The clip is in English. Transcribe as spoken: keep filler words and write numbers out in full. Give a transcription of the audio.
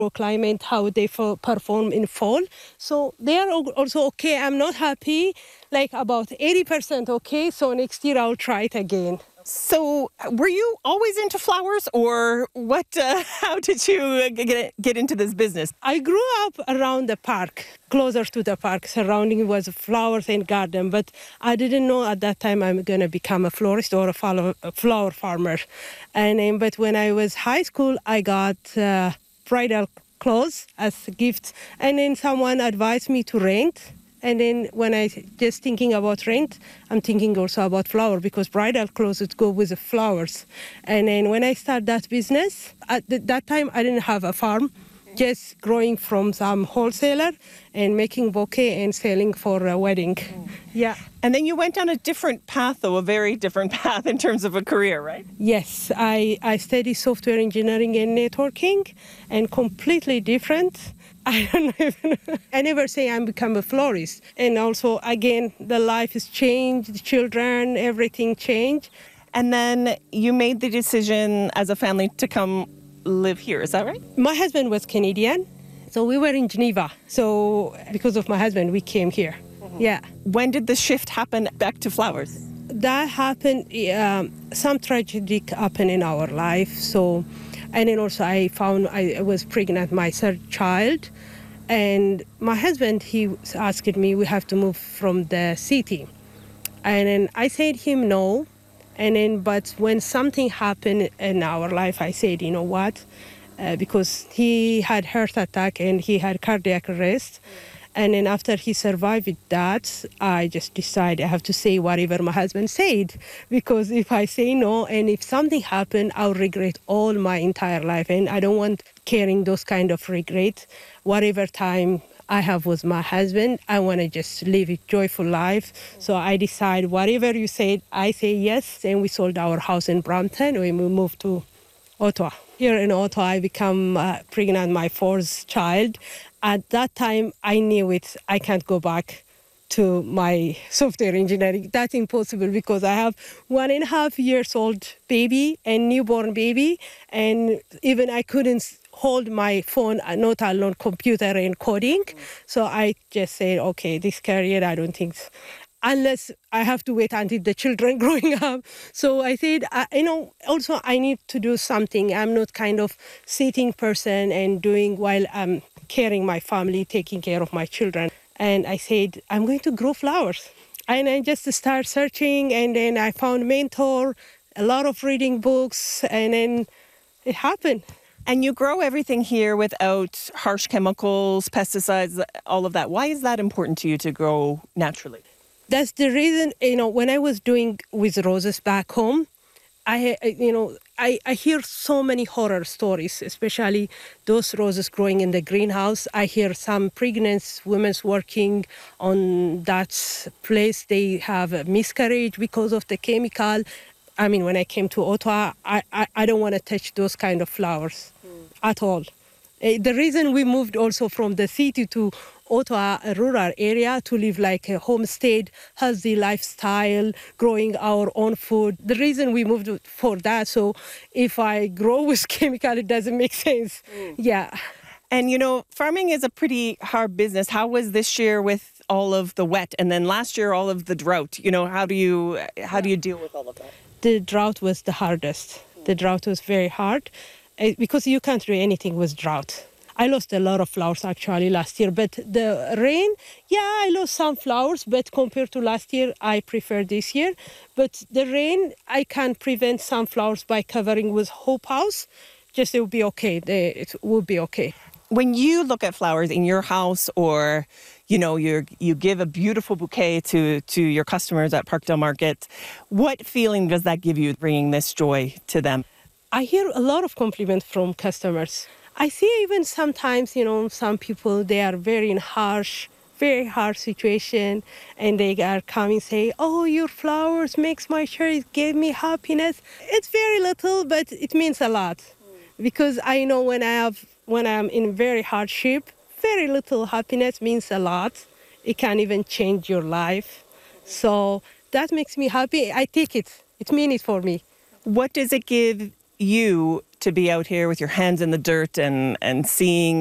climate, how they fo- perform in fall. So they are al- also okay. I'm not happy, like about eighty percent okay. So next year I'll try it again. So, uh, were you always into flowers, or what? Uh, how did you uh, get get into this business? I grew up around the park, closer to the park. Surrounding was flowers and garden, but I didn't know at that time I'm going to become a florist or a flower, a flower farmer. And um, but when I was high school, I got uh, bridal clothes as a gift, and then someone advised me to rent. And then when I just thinking about rent, I'm thinking also about flower because bridal clothes go with the flowers. And then when I start that business, at th- that time I didn't have a farm, just growing from some wholesaler and making bouquet and selling for a wedding. Mm. Yeah. And then you went on a different path, though, a very different path in terms of a career, right? Yes, I, I studied software engineering and networking, and completely different. I don't even, I never say I'm become a florist. And also, again, the life has changed, the children, everything changed. And then you made the decision as a family to come live here, is that right? My husband was Canadian, so we were in Geneva. So because of my husband, we came here. Mm-hmm. Yeah. When did the shift happen back to flowers? That happened, um, some tragedy happened in our life. So, and then also I found I was pregnant, my third child. And my husband, he asked me, we have to move from the city. And then I said him no. And then, but when something happened in our life, I said, you know what? Uh, because he had heart attack and he had cardiac arrest. And then after he survived that, I just decided I have to say whatever my husband said. Because if I say no and if something happened, I'll regret all my entire life. And I don't want carrying those kind of regret. Whatever time I have with my husband, I want to just live a joyful life. So I decide whatever you said, I say yes. And we sold our house in Brampton and we moved to Ottawa. Here in Ottawa, I become uh, pregnant, my fourth child. At that time, I knew it. I can't go back to my software engineering. That's impossible because I have one and a half years old baby and newborn baby. And even I couldn't hold my phone, not alone computer and coding. Mm. So I just said, okay, this career, I don't think, unless I have to wait until the children growing up. So I said, uh, you know, also I need to do something. I'm not kind of sitting person and doing while I'm caring my family, taking care of my children. And I said, I'm going to grow flowers. And I just start searching, and then I found mentor, a lot of reading books, and then it happened. And you grow everything here without harsh chemicals, pesticides, all of that. Why is that important to you to grow naturally? That's the reason, you know, when I was doing with roses back home, I, you know, I, I hear so many horror stories, especially those roses growing in the greenhouse. I hear some pregnant women working on that place. They have a miscarriage because of the chemical. I mean, when I came to Ottawa, I, I, I don't want to touch those kind of flowers mm. at all. Uh, the reason we moved also from the city to Ottawa, a rural area, to live like a homestead, healthy lifestyle, growing our own food. The reason we moved for that, so if I grow with chemical, it doesn't make sense. Mm. Yeah. And, you know, farming is a pretty hard business. How was this year with all of the wet, and then last year all of the drought? You know, how do you how do you deal with all of that? The drought was the hardest. The drought was very hard uh, because you can't do anything with drought. I lost a lot of flowers actually last year, but the rain, yeah, I lost some flowers, but compared to last year, I prefer this year. But the rain, I can prevent some flowers by covering with hope house. Just it will be okay. They, it will be okay. When you look at flowers in your house, or you know, you you give a beautiful bouquet to to your customers at Parkdale Market, what feeling does that give you, bringing this joy to them? I hear a lot of compliments from customers. I see even sometimes, you know, some people, they are very in harsh, very harsh situation, and they are coming say, oh, your flowers makes my cherries, give me happiness. It's very little, but it means a lot. Mm. Because I know when I have, when I'm in very hardship, very little happiness means a lot. It can even change your life. So that makes me happy. I take it. It means it for me. What does it give you to be out here with your hands in the dirt and, and seeing